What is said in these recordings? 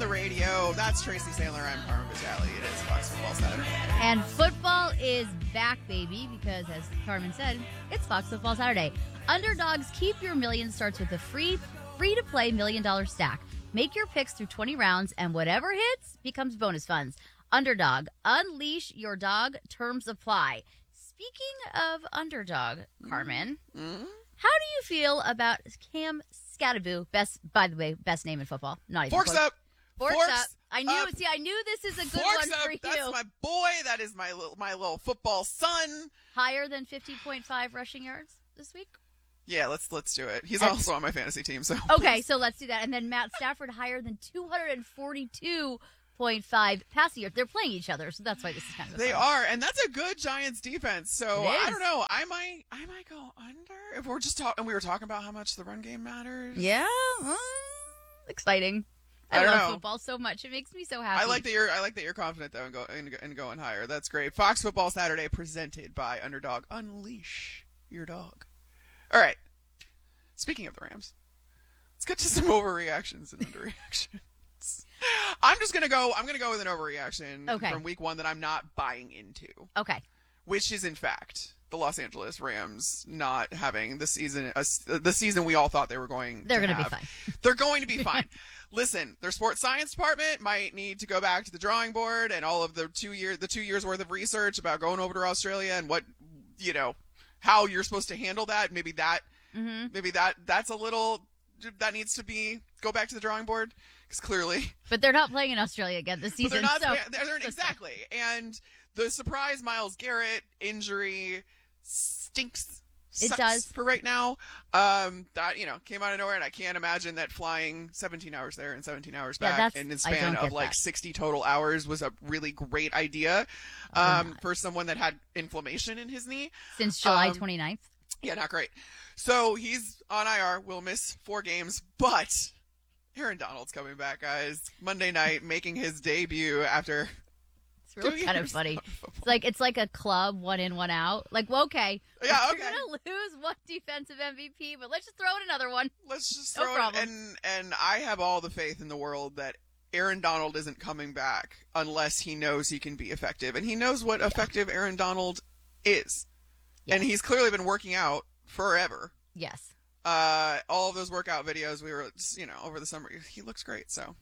the radio. That's Tracy Sandler. I'm Carmen Vitale. It is Fox Football Saturday. And football is back, baby, because as Carmen said, it's Fox Football Saturday. Underdogs Keep Your Million starts with a free-to-play $1 million stack. Make your picks through 20 rounds, and whatever hits becomes bonus funds. Underdog, unleash your dog. Terms apply. Speaking of underdog, Carmen, how do you feel about Cam Skattebo? By the way, best name in football. Not even Forks close. up. Forks up. I knew. up. See, I knew this is a good Forks one up. for you. That's my boy. That is my little football son. Higher than 50.5 rushing yards this week. Yeah, let's do it. He's also on my fantasy team, so okay, so let's do that. And then Matt Stafford higher than 242.5 passing yards. They're playing each other, so that's why this is kind of they are, and that's a good Giants defense. So I don't know. I might go under if we're just talking. And we were talking about how much the run game matters. Yeah, exciting. I love football so much. It makes me so happy. I like that you're confident though and going higher. That's great. Fox Football Saturday presented by Underdog. Unleash your dog. All right. Speaking of the Rams, let's get to some overreactions and underreactions. I'm gonna go with an overreaction from week 1 that I'm not buying into. Okay. Which is in fact the Los Angeles Rams not having the season we all thought they were going. They're going to be fine. They're going to be fine. Listen, their sports science department might need to go back to the drawing board and all of the 2 years worth of research about going over to Australia and what how you're supposed to handle that. Maybe that's a little that needs to go back to the drawing board because clearly. But they're not playing in Australia again this season. Exactly. And the surprise Myles Garrett injury stinks. It does for right now. That came out of nowhere, and I can't imagine that flying 17 hours there and 17 hours back in the span of 60 total hours was a really great idea for someone that had inflammation in his knee since July 29th. Yeah, not great. So he's on IR. Will miss 4 games, but Aaron Donald's coming back, guys. Monday night, making his debut after. It's really kind of funny. It's like a club, 1 in, 1 out. Like, well, okay. Yeah, okay. We're going to lose one defensive MVP, but let's just throw in another one. Let's just throw it. And I have all the faith in the world that Aaron Donald isn't coming back unless he knows he can be effective. And he knows what effective Aaron Donald is. Yes. And he's clearly been working out forever. Yes. All of those workout videos we were, over the summer, he looks great, so.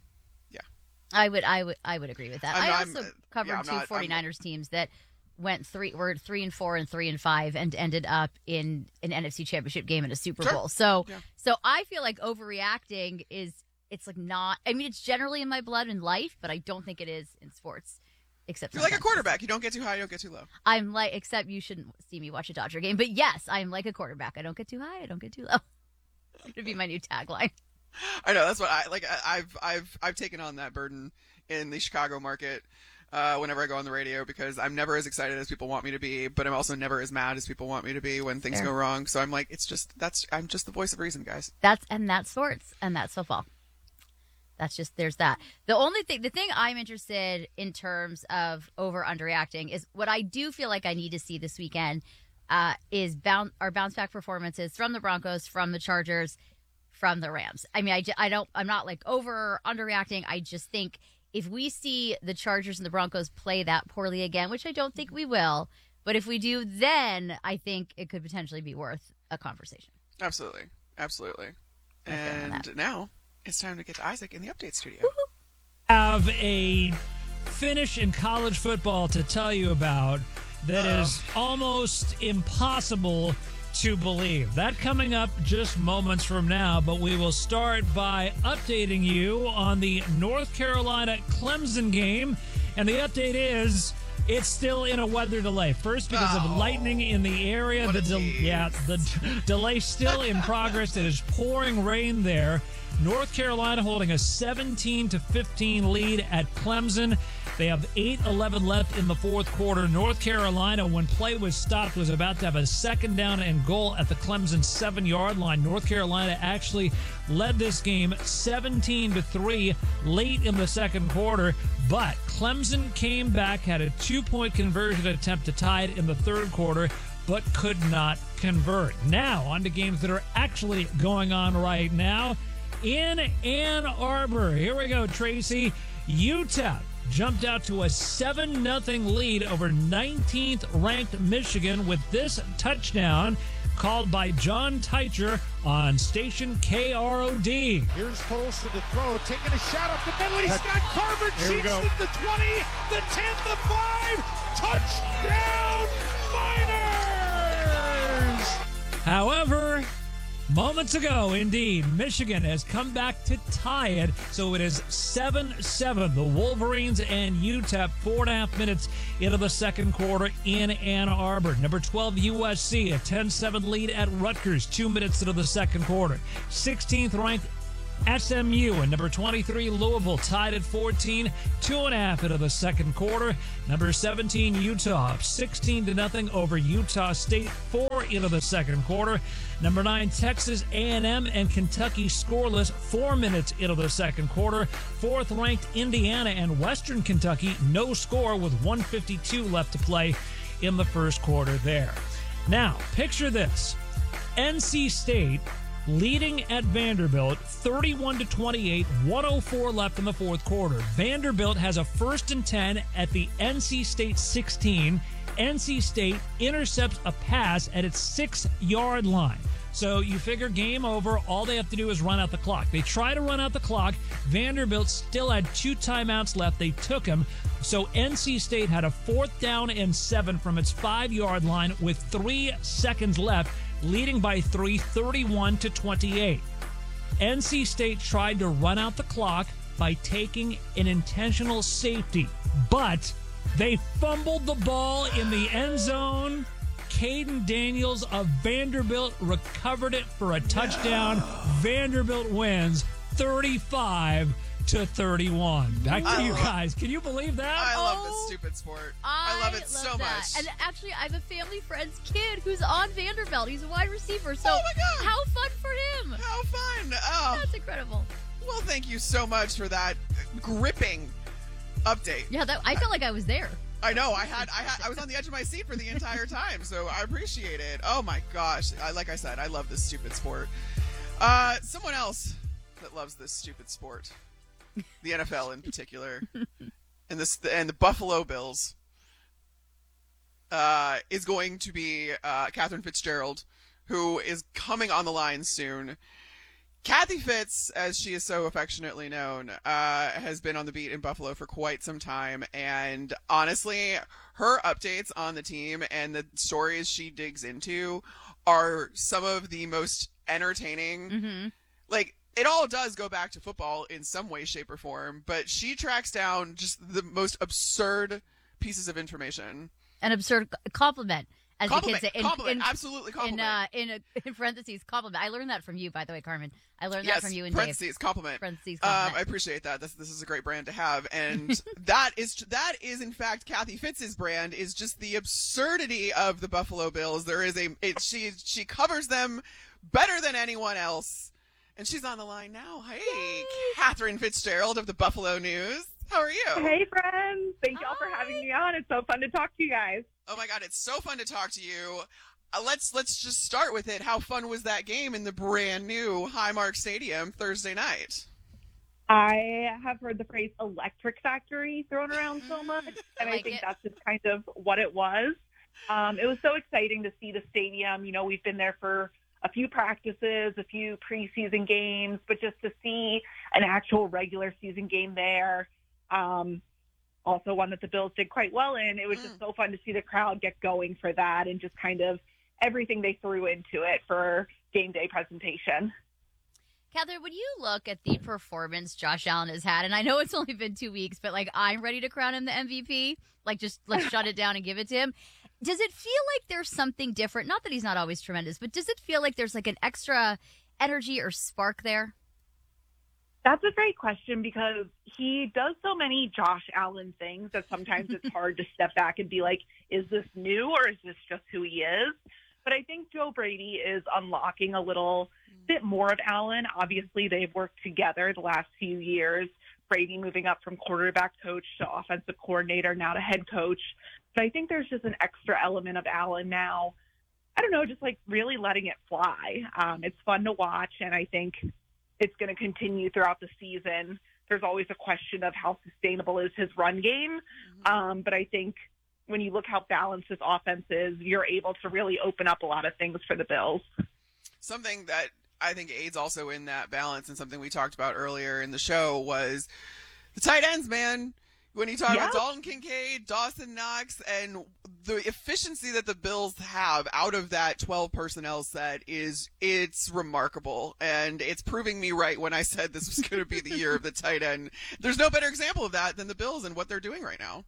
I would agree with that. I also covered 2 49ers teams that were 3-4 and 3-5 and ended up in an NFC Championship game and a Super Bowl. So I feel like overreacting it's like not. I mean, it's generally in my blood in life, but I don't think it is in sports. Except you're like a quarterback. You don't get too high, you don't get too low. I'm like, except you shouldn't see me watch a Dodger game. But yes, I'm like a quarterback. I don't get too high, I don't get too low. It would be my new tagline. I know, that's what I like. I've taken on that burden in the Chicago market whenever I go on the radio because I'm never as excited as people want me to be, but I'm also never as mad as people want me to be when things go wrong. So I'm like, I'm just the voice of reason, guys. That's sports and that's football. There's that. The thing I'm interested in terms of over underreacting is what I do feel like I need to see this weekend is our bounce back performances from the Broncos, from the Chargers, from the Rams. I mean, I'm not like over or underreacting. I just think if we see the Chargers and the Broncos play that poorly again, which I don't think we will, but if we do, then I think it could potentially be worth a conversation. Absolutely. And now it's time to get to Isaac in the update studio. Have a finish in college football to tell you about that is almost impossible to believe. That coming up just moments from now, but we will start by updating you on the North Carolina Clemson game. And the update is it's still in a weather delay. First, because of lightning in the area. The delay still in progress. It is pouring rain there. North Carolina holding a 17-15 lead at Clemson. They have 8:11 left in the fourth quarter. North Carolina, when play was stopped, was about to have a second down and goal at the Clemson 7-yard line. North Carolina actually led this game 17-3 late in the second quarter, but Clemson came back, had a 2-point conversion attempt to tie it in the third quarter, but could not convert. Now, on to games that are actually going on right now. in Ann Arbor. Here we go, Tracy. UTEP jumped out to a 7-0 lead over 19th ranked Michigan with this touchdown called by John Teicher on station KROD. Here's Holston to throw, taking a shot up the middle. He's got Carver Cheeks at the 20, the 10, the 5. Touchdown, Miners! However, moments ago, indeed, Michigan has come back to tie it, so it is 7-7. The Wolverines and UTEP 4.5 minutes into the second quarter in Ann Arbor. Number 12, USC, a 10-7 lead at Rutgers, 2 minutes into the second quarter. 16th ranked SMU and number 23 Louisville tied at 14, 2.5 into the second quarter. Number 17 Utah 16-0 over Utah State, 4 into the second quarter. Number 9 Texas A&M and Kentucky scoreless, 4 minutes into the second quarter. Fourth ranked Indiana and Western Kentucky no score with 1:52 left to play in the first quarter there. Now picture this: NC State leading at Vanderbilt 31-28, 1:04 left in the fourth quarter. Vanderbilt has a 1st and 10 at the NC State 16. NC State intercepts a pass at its 6-yard line. So you figure game over, all they have to do is run out the clock. They try to run out the clock. Vanderbilt still had 2 timeouts left. They took them. So NC State had a 4th down and 7 from its 5-yard line with 3 seconds left, leading by 3, 31-28. NC State tried to run out the clock by taking an intentional safety, but they fumbled the ball in the end zone. Caden Daniels of Vanderbilt recovered it for a touchdown. Vanderbilt wins 35-31. Back to you guys. Can you believe that? I love this stupid sport. I love it so much. And actually, I have a family friend's kid who's on Vanderbilt. He's a wide receiver. So Oh my God. how fun for him. How fun. Oh, That's incredible. well, thank you so much for that gripping update. Yeah, I felt like I was there. I know. I was on the edge of my seat for the entire time, so I appreciate it. Oh my gosh! Like I said, I love this stupid sport. Someone else that loves this stupid sport, the NFL in particular, and the Buffalo Bills, is going to be Catherine Fitzgerald, who is coming on the line soon. Kathy Fitz, as she is so affectionately known, has been on the beat in Buffalo for quite some time, and honestly, her updates on the team and the stories she digs into are some of the most entertaining. Mm-hmm. Like, it all does go back to football in some way, shape, or form, but she tracks down just the most absurd pieces of information. An absurd compliment. As Compliment, the kids say, compliment, absolutely compliment. In parentheses, compliment. I learned that from you, by the way, Carmen. I learned Yes, that from you and parentheses, Dave. compliment. Parentheses, compliment. I appreciate that. This is a great brand to have, and that is in fact Kathy Fitz's brand. Is just the absurdity of the Buffalo Bills. There is she covers them better than anyone else, and she's on the line now. Hey, Catherine Fitzgerald of the Buffalo News. How are you? Hey, friends. Thank y'all for having me on. It's so fun to talk to you guys. Oh my God, it's so fun to talk to you. Let's just start with it. How fun was that game in the brand new Highmark Stadium Thursday night? I have heard the phrase electric factory thrown around so much, and I think that's just kind of what it was. It was so exciting to see the stadium. You know, we've been there for a few practices, a few preseason games, but just to see an actual regular season game there, also one that the Bills did quite well in. It was just so fun to see the crowd get going for that and just kind of everything they threw into it for game day presentation. Catherine, when you look at the performance Josh Allen has had, and I know it's only been 2 weeks, but like I'm ready to crown him the MVP, like just let's shut it down and give it to him. Does it feel like there's something different? Not that he's not always tremendous, but does it feel like there's like an extra energy or spark there? That's a great question because he does so many Josh Allen things that sometimes it's hard to step back and be like, is this new or is this just who he is? But I think Joe Brady is unlocking a little bit more of Allen. Obviously, they've worked together the last few years. Brady moving up from quarterback coach to offensive coordinator, now to head coach. But I think there's just an extra element of Allen now. I don't know, just like really letting it fly. It's fun to watch, and I think it's going to continue throughout the season. There's always a question of how sustainable is his run game. But I think when you look how balanced his offense is, you're able to really open up a lot of things for the Bills. Something that I think aids also in that balance, and something we talked about earlier in the show, was the tight ends, man. When you talk about Dalton Kincaid, Dawson Knox, and the efficiency that the Bills have out of that 12 personnel set it's remarkable. And it's proving me right when I said this was going to be the year of the tight end. There's no better example of that than the Bills and what they're doing right now.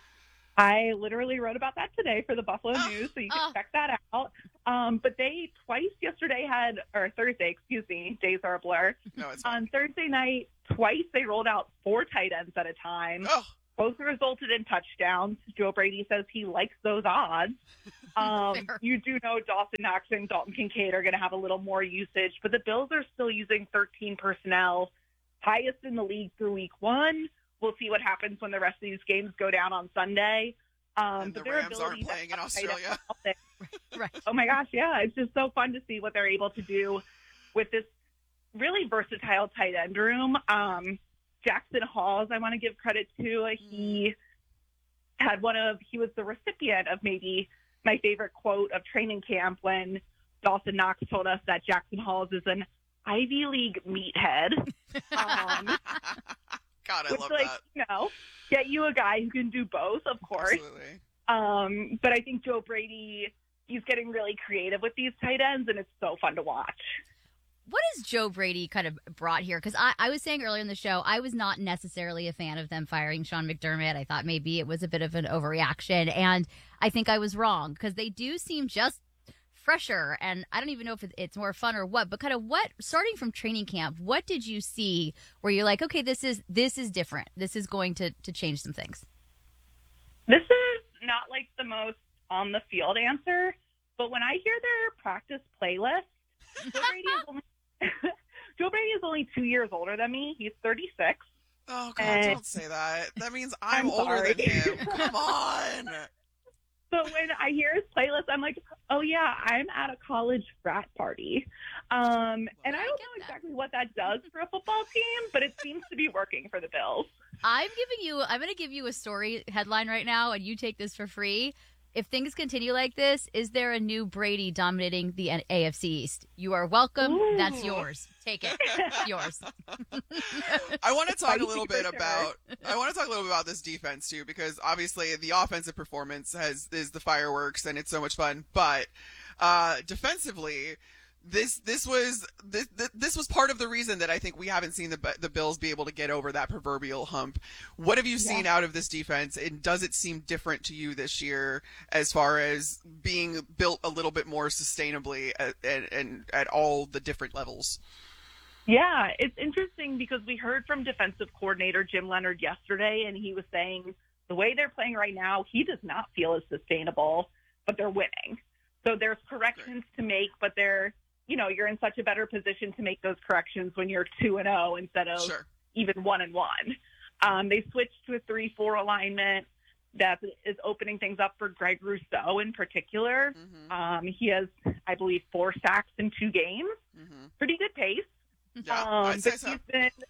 I literally wrote about that today for the Buffalo News, so you can check that out. But they Thursday, days are a blur. No, it's fine. On Thursday night, twice they rolled out 4 tight ends at a time. Oh. Both resulted in touchdowns. Joe Brady says he likes those odds. You do know Dawson Knox and Dalton Kincaid are going to have a little more usage, but the Bills are still using 13 personnel, highest in the league through week 1. We'll see what happens when the rest of these games go down on Sunday. And the Rams aren't playing in Australia. Right. Oh, my gosh, yeah. It's just so fun to see what they're able to do with this really versatile tight end room. Jackson Halls, I want to give credit to. He was the recipient of maybe my favorite quote of training camp when Dawson Knox told us that Jackson Halls is an Ivy League meathead. God, I love that. Get you a guy who can do both, of course. Absolutely. But I think Joe Brady, he's getting really creative with these tight ends, and it's so fun to watch. What has Joe Brady kind of brought here? Because I was saying earlier in the show, I was not necessarily a fan of them firing Sean McDermott. I thought maybe it was a bit of an overreaction, and I think I was wrong because they do seem just fresher, and I don't even know if it's more fun or what, but kind of starting from training camp, what did you see where you're like, okay, this is different. This is going to change some things? This is not like the most on the field answer, but when I hear their practice playlist, Joe Brady is only 2 years older than me. He's 36. Oh, God, don't say that. That means I'm older than him. Come on. So when I hear his playlist, I'm like, oh, yeah, I'm at a college frat party. And I don't know exactly what that does for a football team, but it seems to be working for the Bills. I'm going to give you a story headline right now, and you take this for free. If things continue like this, is there a new Brady dominating the AFC East? You are welcome. Ooh. That's yours. Take it. Yours. I want to talk a little bit about this defense too, because obviously the offensive performance is the fireworks and it's so much fun. But defensively, this was part of the reason that I think we haven't seen the Bills be able to get over that proverbial hump. What have you seen out of this defense, and does it seem different to you this year as far as being built a little bit more sustainably at all the different levels? Yeah, it's interesting because we heard from defensive coordinator Jim Leonard yesterday, and he was saying the way they're playing right now, he does not feel as sustainable, but they're winning. So there's corrections to make, but you're in such a better position to make those corrections when you're 2-0 instead of even 1-1. They switched to a 3-4 alignment that is opening things up for Greg Rousseau in particular. Mm-hmm. He has, I believe, 4 sacks in 2 games. Mm-hmm. Pretty good pace. Yeah, I'd say so.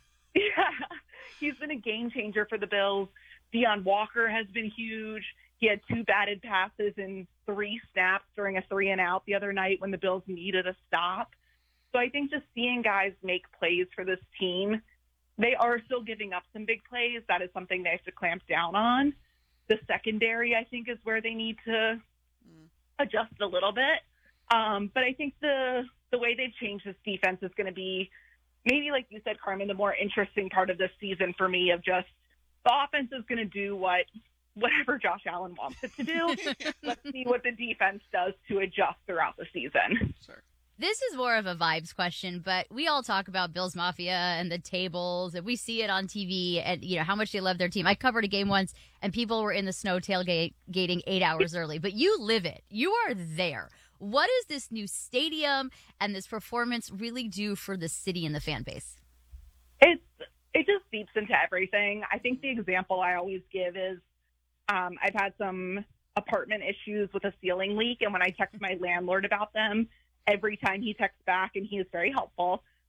He's been a game changer for the Bills. Deion Walker has been huge. He had 2 batted passes in 3 snaps during a 3-and-out the other night when the Bills needed a stop. So I think just seeing guys make plays for this team, they are still giving up some big plays. That is something they have to clamp down on. The secondary, I think, is where they need to adjust a little bit. But I think the way they've changed this defense is going to be maybe, like you said, Carmen, the more interesting part of this season for me of just the offense is going to do whatever Josh Allen wants it to do. Let's see what the defense does to adjust throughout the season. Sure. This is more of a vibes question, but we all talk about Bills Mafia and the tables, and we see it on TV and, how much they love their team. I covered a game once, and people were in the snow tailgating 8 hours early, but you live it. You are there. What does this new stadium and this performance really do for the city and the fan base? It just seeps into everything. I think the example I always give is I've had some apartment issues with a ceiling leak, and when I text my landlord about them, every time he texts back, and he is very helpful,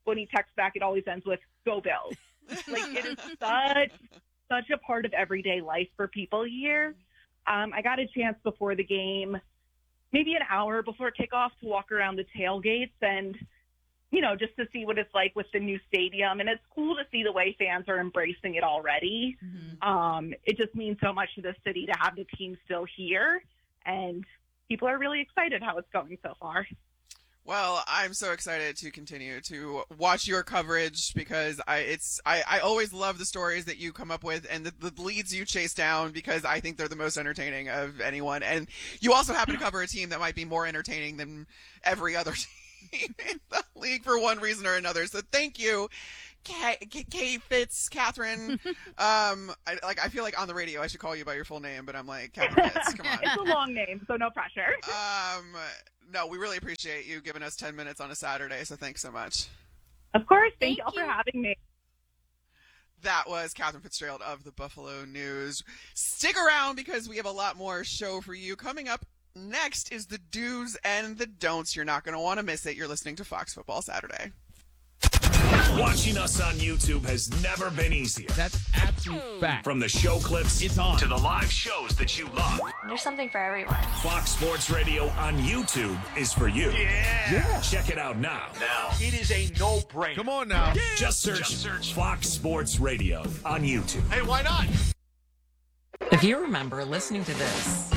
when he texts back, it always ends with "Go Bills." Like, it is such a part of everyday life for people here. I got a chance before the game, maybe an hour before kickoff, to walk around the tailgates and, you know, just to see what it's like with the new stadium. And it's cool to see the way fans are embracing it already. Mm-hmm. It just means so much to the city to have the team still here. And people are really excited how it's going so far. Well, I'm so excited to continue to watch your coverage because I always love the stories that you come up with and the leads you chase down, because I think they're the most entertaining of anyone. And you also happen to cover a team that might be more entertaining than every other team in the league for one reason or another. So thank you, Kate Fitz, Catherine. I feel like on the radio I should call you by your full name, but I'm like, Catherine Fitz, come on. It's a long name, so no pressure. No, we really appreciate you giving us 10 minutes on a Saturday, so thanks so much. Of course. Thank you all for having me. That was Catherine Fitzgerald of the Buffalo News. Stick around because we have a lot more show for you. Coming up next is the do's and the don'ts. You're not going to want to miss it. You're listening to Fox Football Saturday. Watching us on YouTube has never been easier. That's absolute fact. From the show clips it's on to the live shows that you love. There's something for everyone. Fox Sports Radio on YouTube is for you. Yeah. Check it out now. It is a no-brainer. Come on now. Yeah. Just search Fox Sports Radio on YouTube. Hey, why not? If you remember listening to this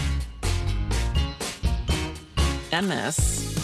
and this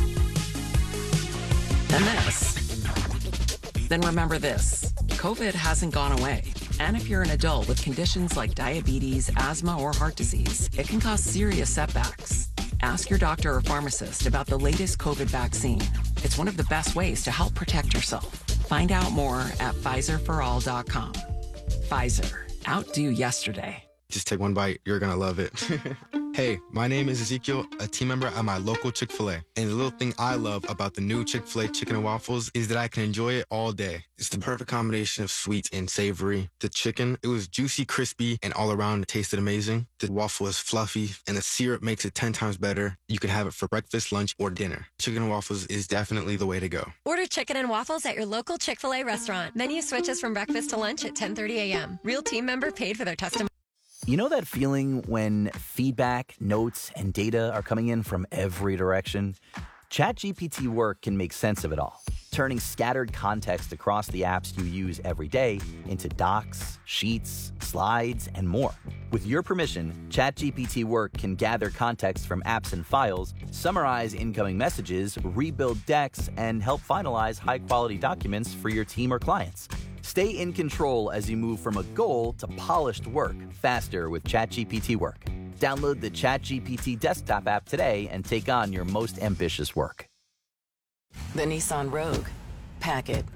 and this, then remember this. COVID hasn't gone away. And if you're an adult with conditions like diabetes, asthma, or heart disease, it can cause serious setbacks. Ask your doctor or pharmacist about the latest COVID vaccine. It's one of the best ways to help protect yourself. Find out more at PfizerForAll.com. Pfizer. Outdo yesterday. Just take one bite. You're going to love it. Hey, my name is Ezekiel, a team member at my local Chick-fil-A. And the little thing I love about the new Chick-fil-A chicken and waffles is that I can enjoy it all day. It's the perfect combination of sweet and savory. The chicken, it was juicy, crispy, and all around it tasted amazing. The waffle is fluffy, and the syrup makes it 10 times better. You can have it for breakfast, lunch, or dinner. Chicken and waffles is definitely the way to go. Order chicken and waffles at your local Chick-fil-A restaurant. Menu switches from breakfast to lunch at 10:30 a.m. Real team member paid for their testimony. You know that feeling when feedback, notes, and data are coming in from every direction? ChatGPT Work can make sense of it all, turning scattered context across the apps you use every day into docs, sheets, slides, and more. With your permission, ChatGPT Work can gather context from apps and files, summarize incoming messages, rebuild decks, and help finalize high-quality documents for your team or clients. Stay in control as you move from a goal to polished work faster with ChatGPT Work. Download the ChatGPT desktop app today and take on your most ambitious work. The Nissan Rogue. Pack it.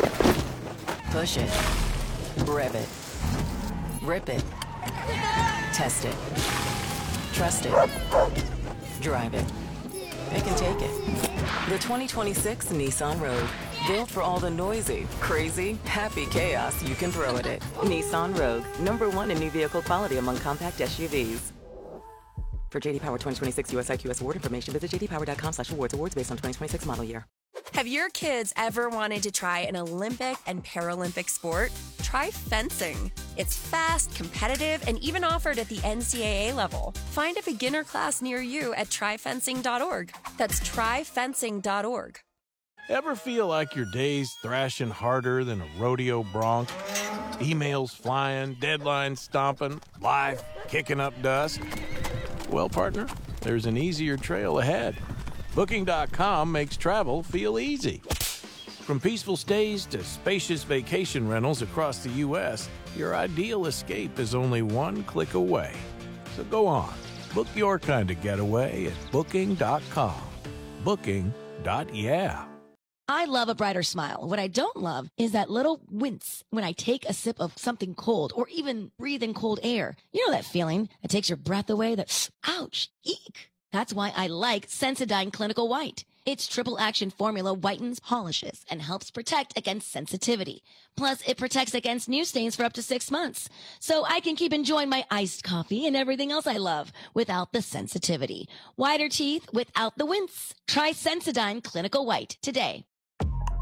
Push it. Rev it. Rip it. Test it. Trust it. Drive it. It can take it. The 2026 Nissan Rogue. Built for all the noisy, crazy, happy chaos you can throw at it. Nissan Rogue. #1 in new vehicle quality among compact SUVs. For JD Power 2026 US IQS award information, visit jdpower.com/awards. Awards based on 2026 model year. Have your kids ever wanted to try an Olympic and Paralympic sport? Try fencing. It's fast, competitive, and even offered at the NCAA level. Find a beginner class near you at tryfencing.org. That's tryfencing.org. Ever feel like your day's thrashing harder than a rodeo bronc? Emails flying, deadlines stomping, life kicking up dust? Well, partner, there's an easier trail ahead. Booking.com makes travel feel easy. From peaceful stays to spacious vacation rentals across the U.S., your ideal escape is only one click away. So go on, book your kind of getaway at Booking.com. Booking.yeah. I love a brighter smile. What I don't love is that little wince when I take a sip of something cold or even breathe in cold air. You know that feeling that takes your breath away, that ouch, eek. That's why I like Sensodyne Clinical White. Its triple action formula whitens, polishes, and helps protect against sensitivity. Plus, it protects against new stains for up to 6 months. So I can keep enjoying my iced coffee and everything else I love without the sensitivity. Whiter teeth without the wince. Try Sensodyne Clinical White today.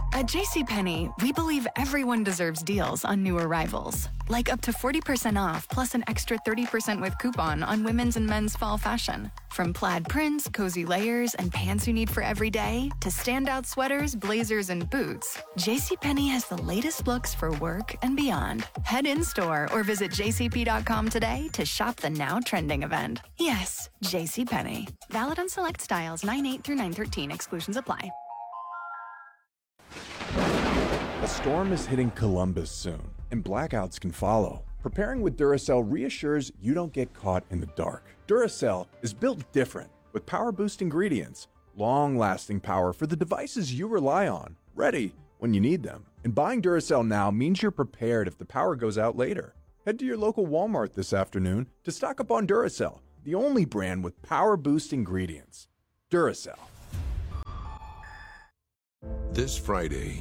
At JCPenney, we believe everyone deserves deals on new arrivals. Like up to 40% off plus an extra 30% with coupon on women's and men's fall fashion. From plaid prints, cozy layers, and pants you need for every day to standout sweaters, blazers, and boots, JCPenney has the latest looks for work and beyond. Head in-store or visit jcp.com today to shop the now trending event. Yes, JCPenney. Valid on select styles 9/8 through 9/13. Exclusions apply. A storm is hitting Columbus soon, and blackouts can follow. Preparing with Duracell reassures you don't get caught in the dark. Duracell is built different, with power-boost ingredients, long-lasting power for the devices you rely on, ready when you need them. And buying Duracell now means you're prepared if the power goes out later. Head to your local Walmart this afternoon to stock up on Duracell, the only brand with power-boost ingredients. Duracell. This Friday.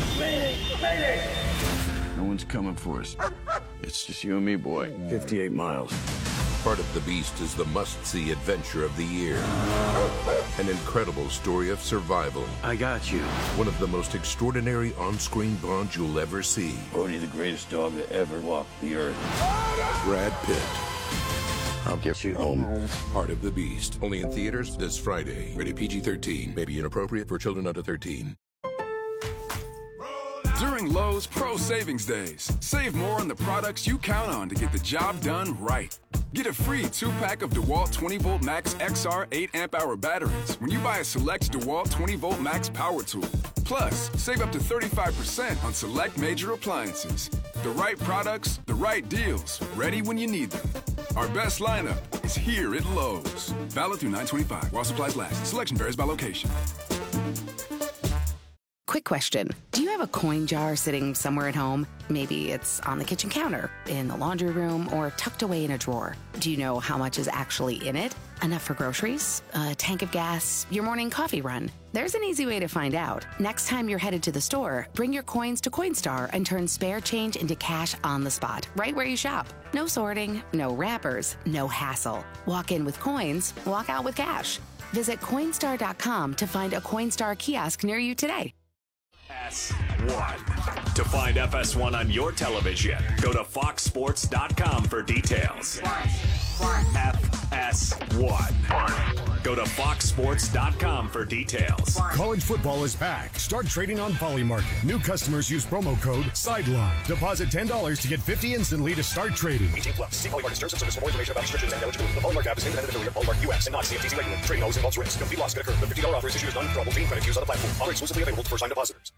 No one's coming for us. It's just you and me, boy. 58 miles. Part of the Beast is the must-see adventure of the year. An incredible story of survival. I got you. One of the most extraordinary on-screen bonds you'll ever see. Bodhi, the greatest dog that ever walked the earth. Brad Pitt. I'll get you home. Part of the Beast. Only in theaters this Friday. Rated PG-13. May be inappropriate for children under 13. During Lowe's Pro Savings Days, save more on the products you count on to get the job done right. Get a free 2-pack of DeWalt 20-volt Max XR 8-amp-hour batteries when you buy a select DeWalt 20-volt Max power tool. Plus, save up to 35% on select major appliances. The right products, the right deals, ready when you need them. Our best lineup is here at Lowe's. Valid through 9/25 while supplies last. Selection varies by location. Quick question. Do you have a coin jar sitting somewhere at home? Maybe it's on the kitchen counter, in the laundry room, or tucked away in a drawer. Do you know how much is actually in it? Enough for groceries, a tank of gas, your morning coffee run? There's an easy way to find out. Next time you're headed to the store, bring your coins to Coinstar and turn spare change into cash on the spot, right where you shop. No sorting, no wrappers, no hassle. Walk in with coins, walk out with cash. Visit Coinstar.com to find a Coinstar kiosk near you today. FS1. To find FS1 on your television, go to foxsports.com for details. FS1. Go to foxsports.com for details. College football is back. Start trading on Polymarket. New customers use promo code SIDELINE. Deposit $10 to get $50 instantly to start trading. 18+. See Polymarket terms and service for more information about restrictions and eligibility. The Polymarket app is independent affiliate of Polymarket US and not CFTC regulated. Trading always involves risk. Complete loss could occur. The $50 offer is issued as non-withdrawable team credit used on the platform. Offer exclusively available to first-time depositors.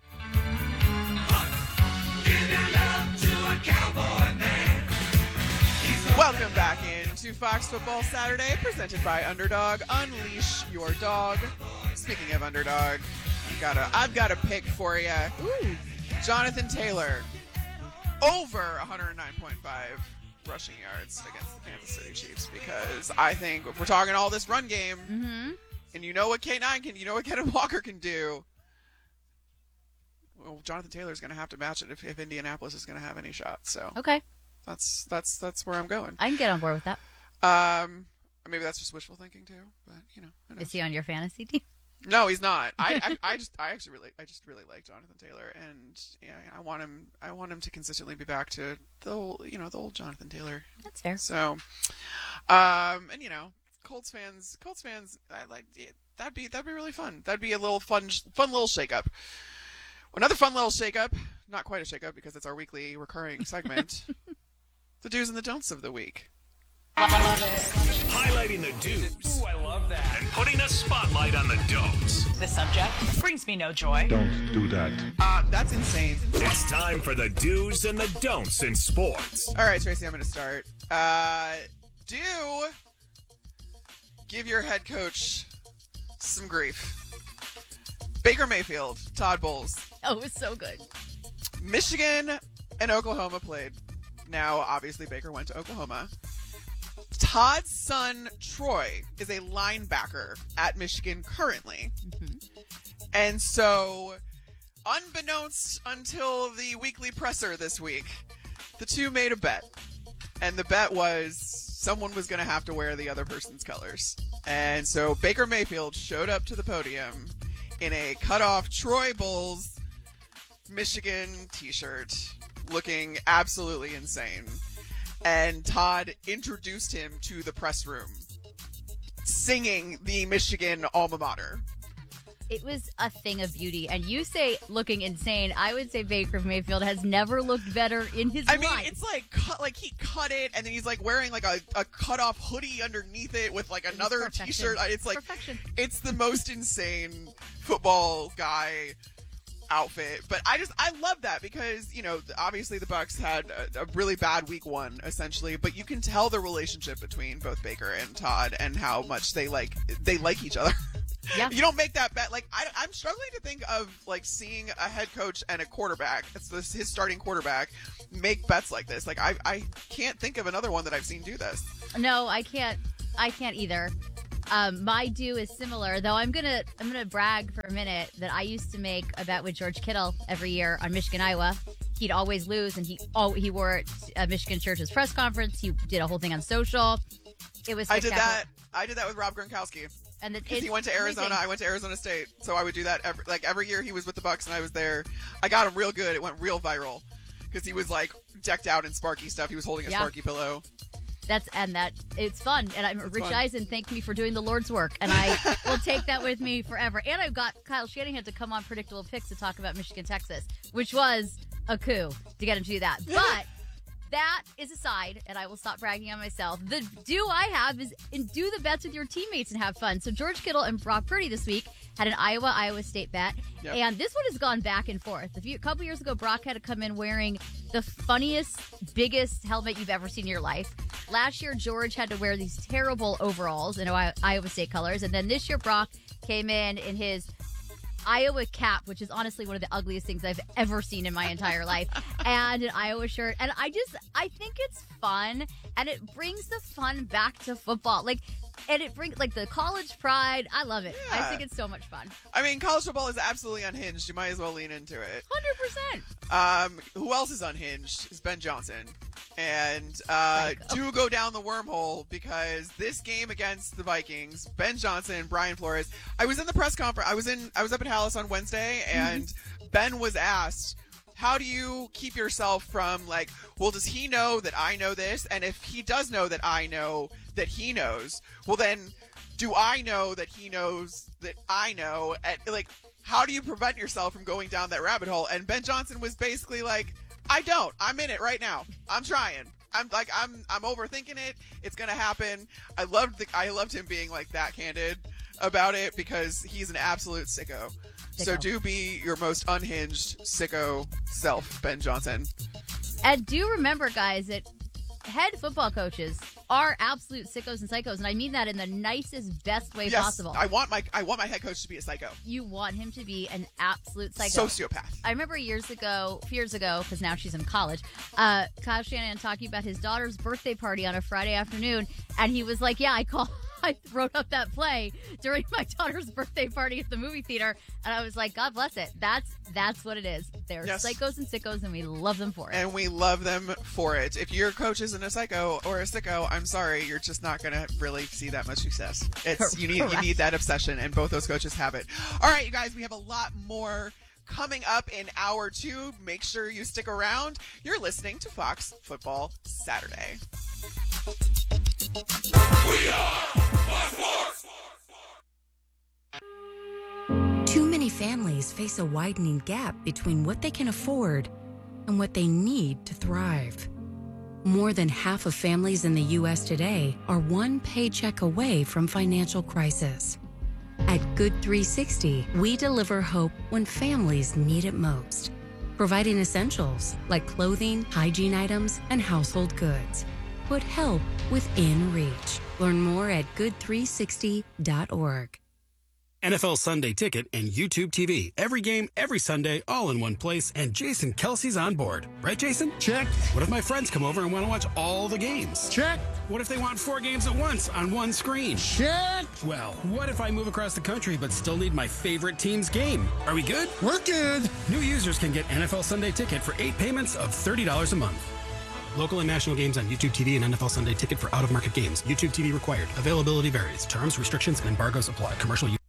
Welcome back into Fox Football Saturday, presented by Underdog. Unleash your dog. Speaking of Underdog, I've got a pick for you. Jonathan Taylor, over 109.5 rushing yards against the Kansas City Chiefs, because I think if we're talking all this run game, and you know what K9 can, you know what Kenneth Walker can do, well, Jonathan Taylor's going to have to match it if Indianapolis is going to have any shots. So okay, that's where I'm going. I can get on board with that. Maybe that's just wishful thinking too, but you know. Is he on your fantasy team? No, he's not. I just really like Jonathan Taylor, and yeah, I want him to consistently be back to the old Jonathan Taylor. That's fair. So, and Colts fans, I like that'd be really fun. That'd be a little fun little shakeup. Another fun little shakeup, not quite a shakeup because it's our weekly recurring segment, the do's and the don'ts of the week. Highlighting the do's. Ooh, I love that. And putting a spotlight on the don'ts. The subject brings me no joy. Don't do that. That's insane. It's time for the do's and the don'ts in sports. All right, Tracy, I'm going to start. Do give your head coach some grief. Baker Mayfield, Todd Bowles. Oh, it was so good. Michigan and Oklahoma played. Now, obviously, Baker went to Oklahoma. Todd's son, Troy, is a linebacker at Michigan currently. And so, unbeknownst until the weekly presser this week, the two made a bet. And the bet was someone was going to have to wear the other person's colors. And so Baker Mayfield showed up to the podium in a cut-off Troy Bowles Michigan t-shirt, looking absolutely insane. And Todd introduced him to the press room, singing the Michigan alma mater. It was a thing of beauty. And you say looking insane. I would say Baker Mayfield has never looked better in his life. I mean, it's like he cut it, and then he's like wearing like a cut off hoodie underneath it with like another t-shirt. It's like it's the most insane football guy outfit. But I love that because, you know, obviously the Bucs had a really bad week 1 essentially, but you can tell the relationship between both Baker and Todd and how much they like each other. Yeah. You don't make that bet. Like, I'm struggling to think of like seeing a head coach and a quarterback, his starting quarterback, make bets like this. Like, I can't think of another one that I've seen do this. No, I can't either. My do is similar, though. I'm gonna brag for a minute that I used to make a bet with George Kittle every year on Michigan, Iowa. He'd always lose, and he wore it at Michigan Church's press conference. He did a whole thing on social. It was spectacular. I did that with Rob Gronkowski. And he went to Arizona. Amazing. I went to Arizona State, so I would do that every year. He was with the Bucs, and I was there. I got him real good. It went real viral because he was like decked out in Sparky stuff. He was holding a Sparky pillow. It's fun. And Rich Eisen thanked me for doing the Lord's work, and I will take that with me forever. And I've got Kyle Shanahan to come on Predictable Picks to talk about Michigan, Texas, which was a coup to get him to do that. But that is aside, and I will stop bragging on myself. The do I have is do the bets with your teammates and have fun. So George Kittle and Brock Purdy this week had an Iowa State bet, and this one has gone back and forth. A couple years ago, Brock had to come in wearing the funniest, biggest helmet you've ever seen in your life. Last year, George had to wear these terrible overalls in Iowa State colors, and then this year, Brock came in his Iowa cap, which is honestly one of the ugliest things I've ever seen in my entire life, and an Iowa shirt. And I think it's fun, and it brings the fun back to football. And it brings the college pride. I love it. Yeah. I think it's so much fun. I mean, college football is absolutely unhinged. You might as well lean into it. 100%. Who else is unhinged is Ben Johnson. And do go down the wormhole because this game against the Vikings, Ben Johnson and Brian Flores. I was in the press conference. I was up at Hallis on Wednesday, and Ben was asked, how do you keep yourself from does he know that I know this? And if he does know that I know that he knows, well then, do I know that he knows that I know? How do you prevent yourself from going down that rabbit hole? And Ben Johnson was basically like, I don't. I'm in it right now. I'm trying. I'm overthinking it. It's gonna happen. I loved him being that candid about it because he's an absolute sicko. So do be your most unhinged sicko self, Ben Johnson. And do remember, guys, that head football coaches are absolute sickos and psychos, and I mean that in the nicest, best way possible. I want my head coach to be a psycho. You want him to be an absolute psycho. Sociopath. I remember a few years ago, because now she's in college, Kyle Shanahan talking about his daughter's birthday party on a Friday afternoon, and he was like, yeah, I wrote up that play during my daughter's birthday party at the movie theater, and I was like, God bless it. That's what it is. They're psychos and sickos, and we love them for it. And we love them for it. If your coach isn't a psycho or a sicko, I'm sorry, you're just not going to really see that much success. You need that obsession, and both those coaches have it. All right, you guys, we have a lot more coming up in hour 2. Make sure you stick around. You're listening to Fox Football Saturday. We are Fox Sports. Too many families face a widening gap between what they can afford and what they need to thrive. More than half of families in the U.S. today are one paycheck away from financial crisis. At Good 360, we deliver hope when families need it most, providing essentials like clothing, hygiene items, and household goods. Put help within reach. Learn more at good360.org. NFL Sunday Ticket and YouTube TV. Every game, every Sunday, all in one place, and Jason Kelsey's on board. Right, Jason? Check. What if my friends come over and want to watch all the games? Check. What if they want 4 games at once on one screen? Check. Well, what if I move across the country but still need my favorite team's game? Are we good? We're good. New users can get NFL Sunday Ticket for 8 payments of $30 a month. Local and national games on YouTube TV and NFL Sunday Ticket for out-of-market games. YouTube TV required. Availability varies. Terms, restrictions, and embargoes apply. Commercial use.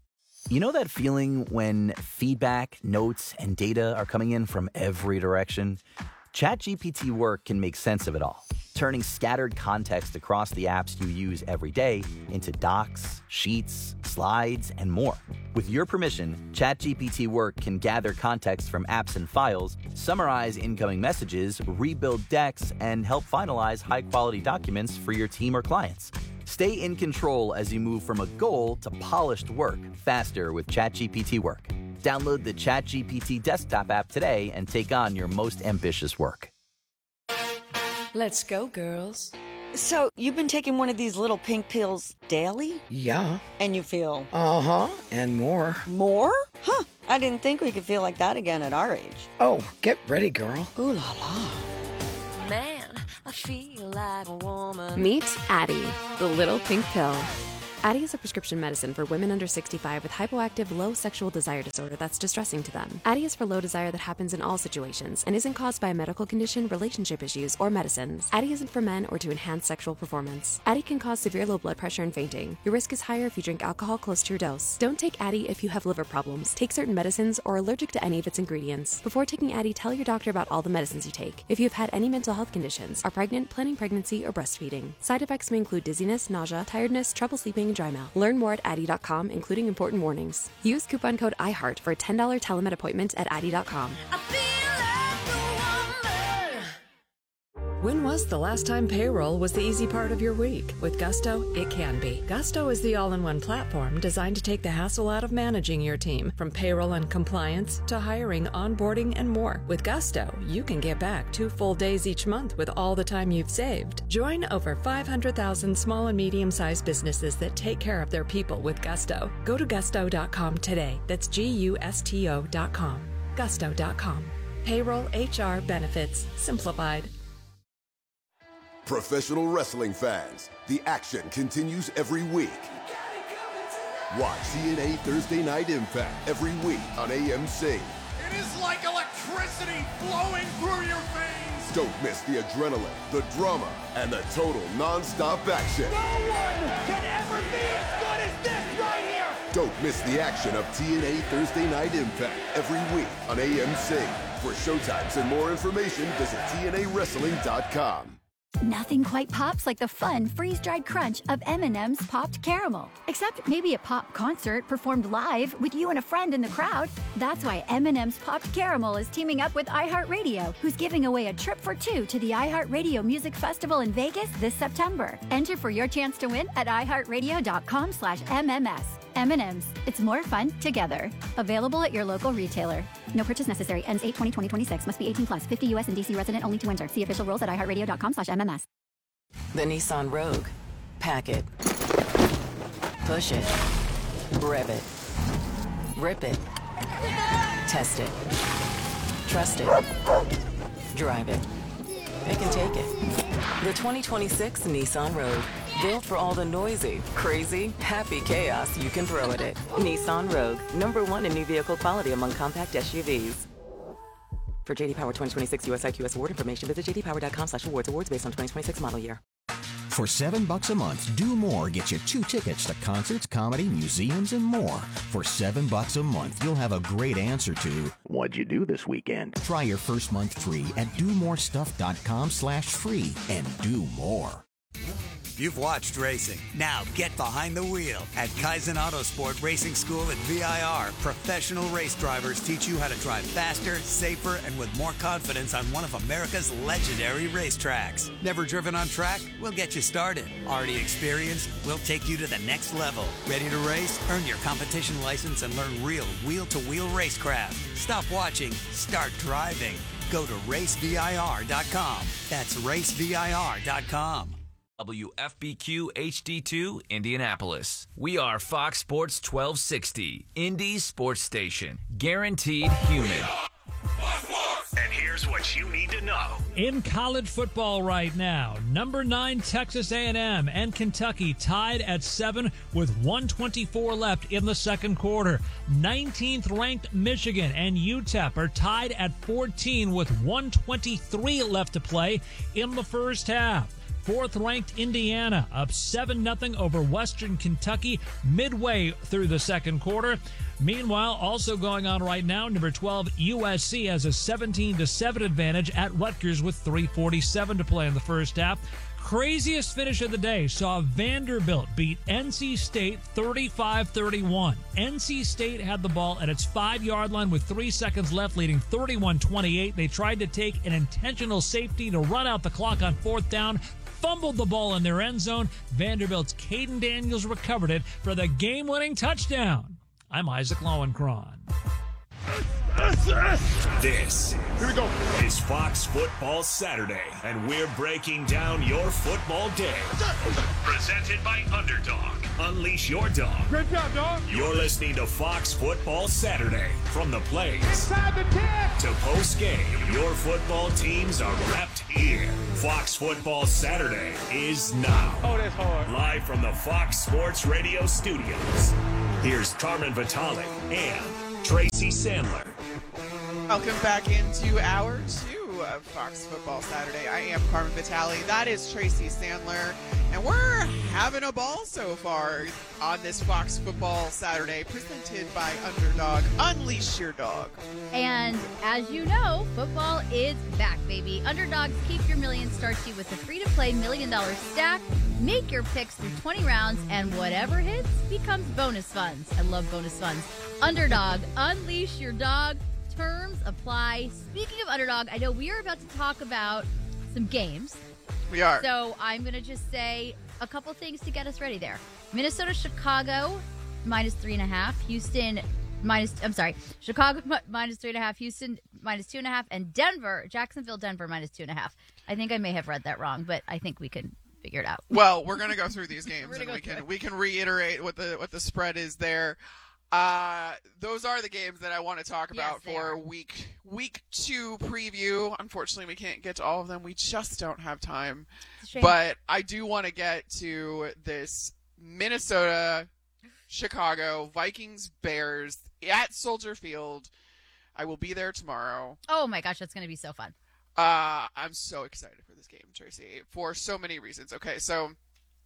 You know that feeling when feedback, notes, and data are coming in from every direction? ChatGPT Work can make sense of it all, turning scattered context across the apps you use every day into docs, sheets, slides, and more. With your permission, ChatGPT Work can gather context from apps and files, summarize incoming messages, rebuild decks, and help finalize high-quality documents for your team or clients. Stay in control as you move from a goal to polished work faster with ChatGPT Work. Download the ChatGPT desktop app today and take on your most ambitious work. Let's go, girls. So, you've been taking one of these little pink pills daily? Yeah. And you feel? Uh-huh, and more. More? Huh, I didn't think we could feel like that again at our age. Oh, get ready, girl. Ooh la la. Man, I feel like a woman. Meet Addyi, the little pink pill. Addyi is a prescription medicine for women under 65 with hypoactive low sexual desire disorder that's distressing to them. Addyi is for low desire that happens in all situations and isn't caused by a medical condition, relationship issues, or medicines. Addyi isn't for men or to enhance sexual performance. Addyi can cause severe low blood pressure and fainting. Your risk is higher if you drink alcohol close to your dose. Don't take Addyi if you have liver problems, take certain medicines, or are allergic to any of its ingredients. Before taking Addyi, tell your doctor about all the medicines you take. If you have had any mental health conditions, are pregnant, planning pregnancy, or breastfeeding. Side effects may include dizziness, nausea, tiredness, trouble sleeping, and dry mouth. Learn more at Addyi.com, including important warnings. Use coupon code IHEART for a $10 telemed appointment at Addyi.com. When was the last time payroll was the easy part of your week? With Gusto, it can be. Gusto is the all-in-one platform designed to take the hassle out of managing your team, from payroll and compliance to hiring, onboarding, and more. With Gusto, you can get back 2 full days each month with all the time you've saved. Join over 500,000 small and medium-sized businesses that take care of their people with Gusto. Go to gusto.com today. That's GUSTO.com. Gusto.com. Payroll, HR, benefits, simplified. Professional wrestling fans, the action continues every week. Watch TNA Thursday Night Impact every week on AMC. It is like electricity flowing through your veins. Don't miss the adrenaline, the drama, and the total non-stop action. No one can ever be as good as this right here. Don't miss the action of TNA Thursday Night Impact every week on AMC. For showtimes and more information, visit TNAWrestling.com. Nothing quite pops like the fun freeze-dried crunch of M&M's Popped Caramel. Except maybe a pop concert performed live with you and a friend in the crowd. That's why M&M's Popped Caramel is teaming up with iHeartRadio, who's giving away a trip for 2 to the iHeartRadio Music Festival in Vegas this September. Enter for your chance to win at iHeartRadio.com/MMS. M&M's. It's more fun together. Available at your local retailer. No purchase necessary. Ends 8/20/2026. Must be 18 plus. 50 U.S. and D.C. resident only to enter. See official rules at iHeartRadio.com/MMS. The Nissan Rogue. Pack it. Push it. Rev it. Rip it. Test it. Trust it. Drive it. It can take it. The 2026 Nissan Rogue. Built for all the noisy, crazy, happy chaos you can throw at it. Nissan Rogue. #1 in new vehicle quality among compact SUVs. For JD Power 2026 US IQS award information, visit jdpower.com/awards. Awards based on 2026 model year. For $7 a month, Do More gets you 2 tickets to concerts, comedy, museums, and more. For $7 a month, you'll have a great answer to what'd you do this weekend? Try your first month free at domorestuff.com/free and do more. You've watched racing. Now get behind the wheel. At Kaizen Autosport Racing School at VIR, professional race drivers teach you how to drive faster, safer, and with more confidence on one of America's legendary racetracks. Never driven on track? We'll get you started. Already experienced? We'll take you to the next level. Ready to race? Earn your competition license and learn real wheel-to-wheel racecraft. Stop watching. Start driving. Go to racevir.com. That's racevir.com. WFBQ HD2 Indianapolis. We are Fox Sports 1260, Indy's sports station. Guaranteed human. And here's what you need to know. In college football right now, number 9 Texas A&M and Kentucky tied at 7 with 1:24 left in the second quarter. 19th ranked Michigan and UTEP are tied at 14 with 1:23 left to play in the first half. 4th-ranked Indiana up 7-0 over Western Kentucky midway through the second quarter. Meanwhile, also going on right now, number 12 USC has a 17-7 advantage at Rutgers with 3:47 to play in the first half. Craziest finish of the day saw Vanderbilt beat NC State 35-31. NC State had the ball at its 5-yard line with 3 seconds left, leading 31-28. They tried to take an intentional safety to run out the clock on 4th down, fumbled the ball in their end zone. Vanderbilt's Caden Daniels recovered it for the game-winning touchdown. I'm Isaac Lowenkron. This is Fox Football Saturday, and we're breaking down your football day. Presented by Underdog. Unleash your dog. Great job, dog. You're listening to Fox Football Saturday. From the plays Inside the 10 to post-game, your football teams are wrapped here. Fox Football Saturday is now. Oh, that's hard. Live from the Fox Sports Radio studios. Here's Carmen Vitale and Tracy Sandler. Welcome back into hour 2 of Fox Football Saturday. I am Carmen Vitale. That is Tracy Sandler. And we're having a ball so far on this Fox Football Saturday, presented by Underdog. Unleash your dog. And as you know, football is back, baby. Underdogs keep your million starts you with a free-to-play $1 million stack. Make your picks through 20 rounds, and whatever hits becomes bonus funds. I love bonus funds. Underdog, unleash your dog. Terms apply. Speaking of Underdog, I know we are about to talk about some games. We are. So I'm going to just say a couple things to get us ready there. Minnesota, Chicago, -3.5. Houston, Chicago, -3.5. Houston, -2.5. And Denver, Jacksonville, Denver, -2.5. I think I may have read that wrong, but I think we can figure it out. Well, we're going to go through these games, and we can reiterate what the spread is there. Those are the games that I want to talk about for week 2 preview. Unfortunately, we can't get to all of them. We just don't have time. But I do want to get to this Minnesota, Chicago, Vikings, Bears at Soldier Field. I will be there tomorrow. Oh my gosh, that's going to be so fun. I'm so excited for this game, Tracy, for so many reasons. Okay, so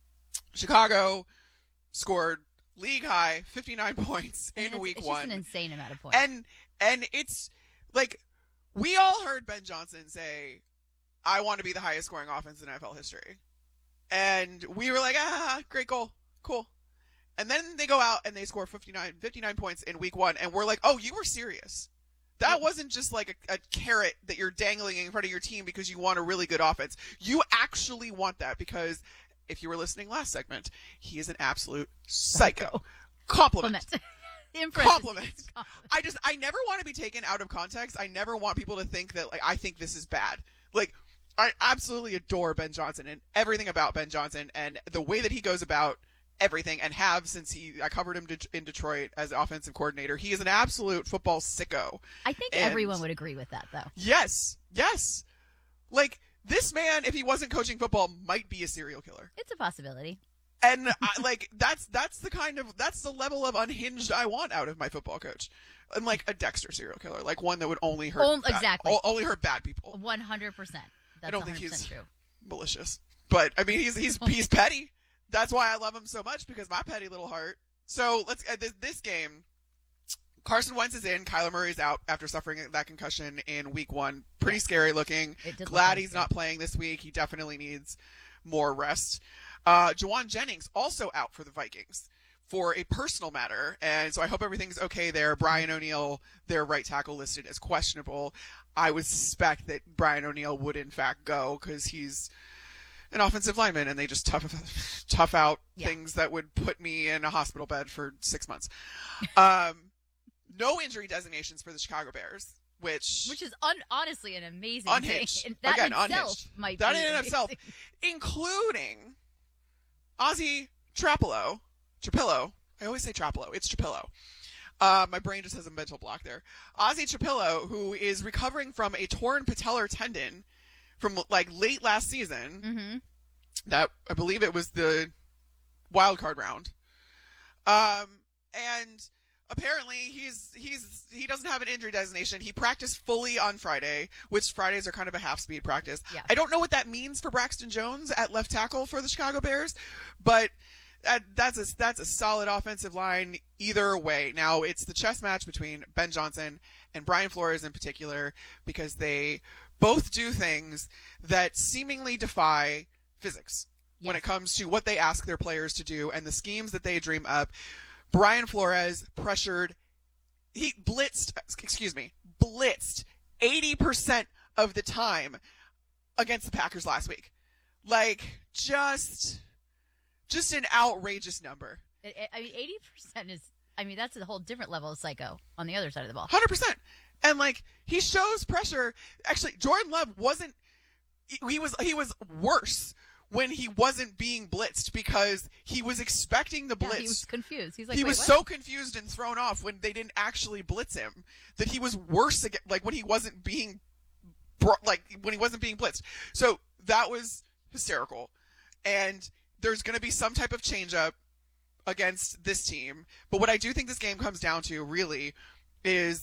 Chicago scored league high 59 points in week 1. It's just an insane amount of points. And it's like, we all heard Ben Johnson say, I want to be the highest scoring offense in NFL history. And we were like, great goal. Cool. And then they go out and they score 59 points in week 1. And we're like, oh, you were serious. That wasn't just like a carrot that you're dangling in front of your team because you want a really good offense. You actually want that because, if you were listening last segment, he is an absolute psycho. Compliment. Compliment. I never want to be taken out of context. I never want people to think that, like, I think this is bad. Like, I absolutely adore Ben Johnson and everything about Ben Johnson and the way that he goes about everything, and have since I covered him in Detroit as offensive coordinator. He is an absolute football sicko. I think everyone would agree with that, though. Yes. Like, this man, if he wasn't coaching football, might be a serial killer. It's a possibility. And that's the level of unhinged I want out of my football coach. And like a Dexter serial killer, like one that would only hurt only hurt bad people. 100%. I don't think he's true. Malicious, but I mean he's petty. That's why I love him so much, because my petty little heart. So let's this game. Carson Wentz is in. Kyler Murray's out after suffering that concussion in week 1. Pretty scary looking. Glad he's not playing this week. He definitely needs more rest. Juwan Jennings also out for the Vikings for a personal matter, and so I hope everything's okay there. Brian O'Neill, their right tackle, listed as questionable. I would suspect that Brian O'Neill would in fact go because he's an offensive lineman, and they just tough out things that would put me in a hospital bed for 6 months. No injury designations for the Chicago Bears, which is honestly an amazing unhinged. thing. That Again, in itself unhinged. might that be in and of itself, including Ozzie Trapillo. I always say Trapillo. It's Trapillo. My brain just has a mental block there. Ozzie Trapillo, who is recovering from a torn patellar tendon from like late last season. Mm-hmm. That I believe it was the wild card round. And apparently he doesn't have an injury designation. He practiced fully on Friday, which Fridays are kind of a half-speed practice. Yeah. I don't know what that means for Braxton Jones at left tackle for the Chicago Bears, but that's a solid offensive line either way. Now, it's the chess match between Ben Johnson and Brian Flores in particular, because they both do things that seemingly defy physics when it comes to what they ask their players to do and the schemes that they dream up. Brian Flores blitzed 80% of the time against the Packers last week. Like, just an outrageous number. I mean, 80% is, that's a whole different level of psycho on the other side of the ball. 100%. And, like, he shows pressure. Actually, Jordan Love he was worse when he wasn't being blitzed because he was expecting the blitz. Yeah, he was confused. He's like, he was what? so confused and thrown off when they didn't actually blitz him that he was worse again, like when he wasn't being blitzed. So that was hysterical. And there's going to be some type of change up against this team. But what I do think this game comes down to really is